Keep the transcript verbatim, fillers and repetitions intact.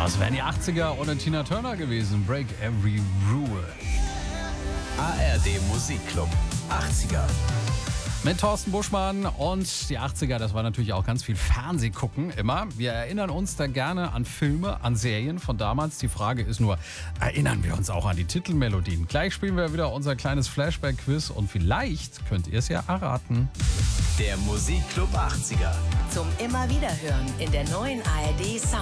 Das wären die achtziger ohne Tina Turner gewesen. Break Every Rule. A R D Musikclub achtziger. Mit Thorsten Buschmann und die achtziger, das war natürlich auch ganz viel Fernsehgucken immer. Wir erinnern uns da gerne an Filme, an Serien von damals. Die Frage ist nur, erinnern wir uns auch an die Titelmelodien? Gleich spielen wir wieder unser kleines Flashback-Quiz und vielleicht könnt ihr es ja erraten. Der Musikclub achtziger. Zum immer wieder hören in der neuen A R D Sound